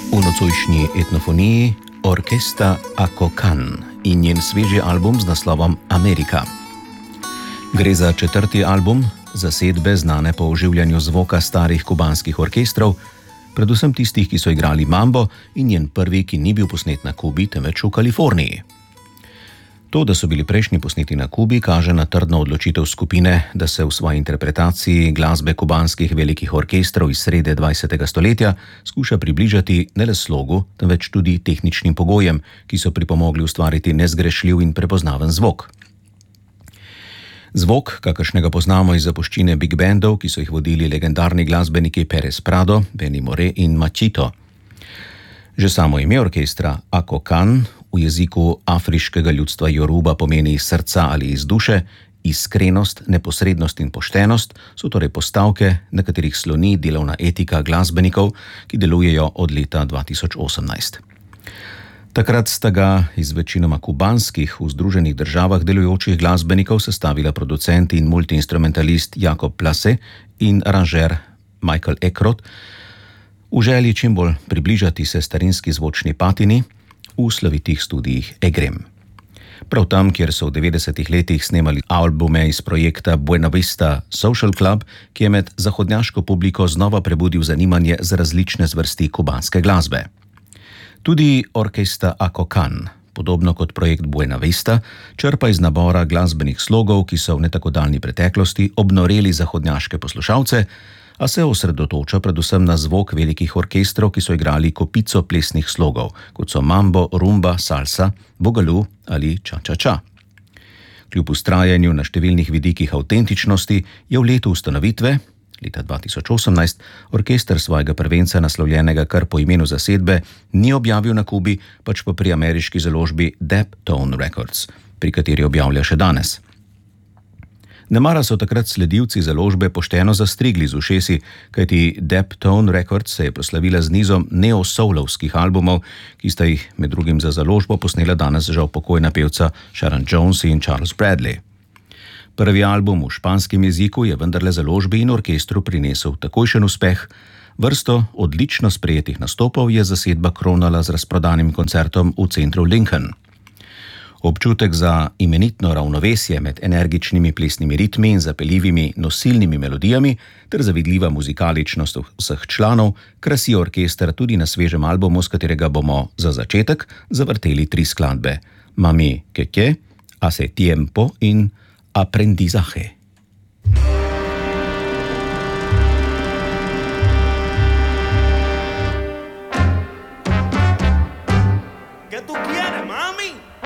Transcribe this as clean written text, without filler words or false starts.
V nocojšnji etnofoniji orkestra Ako Kan in njen sveži album z naslovom Amerika. Gre za četrti album zasedbe znane po oživljanju zvoka starih kubanskih orkestrov, predvsem tistih, ki so igrali mambo, in njen prvi, ki ni bil posnet na Kubi, temveč v Kaliforniji. To, da so bili prejšnji posneti na Kubi, kaže na trdno odločitev skupine, da se v svoji interpretaciji glasbe kubanskih velikih orkestrov iz srede 20. stoletja skuša približati ne le slogu, temveč tudi tehničnim pogojem, ki so pripomogli ustvariti nezgrešljiv in prepoznaven zvok. Zvok, kakršnega poznamo iz zapuščine big bandov, ki so jih vodili legendarni glasbeniki Pérez Prado, Benny Moré in Machito. Že samo ime orkestra Ako Kan v jeziku afriškega ljudstva Yoruba pomeni srca ali iz duše, iskrenost, neposrednost in poštenost so torej postavke, na katerih sloni delovna etika glasbenikov, ki delujejo od leta 2018. Takrat sta ga iz večinoma kubanskih v Združenih državah delujočih glasbenikov sestavila producent in multiinstrumentalist Jakob Plase in aranžer Michael Ekrot, v želji čim bolj približati se starinski zvočni patini v slovitih studijih EGREM. Prav tam, kjer so v 90. letih snemali albume iz projekta Buena Vista Social Club, ki je med zahodnjaško publiko znova prebudil zanimanje za različne zvrsti kubanske glasbe. Tudi orkestra Ako Kan, podobno kot projekt Buena Vista, črpa iz nabora glasbenih slogov, ki so v netako daljni preteklosti obnoreli zahodnjaške poslušalce, a se osredotoča predvsem na zvok velikih orkestrov, ki so igrali kopico plesnih slogov, kot so mambo, rumba, salsa, boogaloo ali cha-cha-cha. Kljub vztrajanju na številnih vidikih avtentičnosti je v letu ustanovitve, leta 2018, orkester svojega prvenca, naslovljenega kar po imenu zasedbe, ni objavil na Kubi, pač pa pri ameriški založbi Deptone Records, pri kateri objavlja še danes. Nemara so takrat sledilci založbe pošteno zastrigli z ušesi, kajti Deptone Records se je proslavila z nizom neo-soulovskih albumov, ki sta jih med drugim za založbo posnela danes žal pokojna pevca Sharon Jones in Charles Bradley. Prvi album v španskem jeziku je vendarle založbi in orkestru prinesel takojšen uspeh. Vrsto odlično sprejetih nastopov je zasedba kronala z razprodanim koncertom v centru Lincoln. Občutek za imenitno ravnovesje med energičnimi plesnimi ritmi in zapeljivimi nosilnimi melodijami ter zavidljiva muzikaličnost vseh članov krasi orkester tudi na svežem albumu, s katerega bomo za začetek zavrteli 3 skladbe: Mami Keke, Hace Tiempo in Aprendizaje. ¿Qué tú quieres, mami?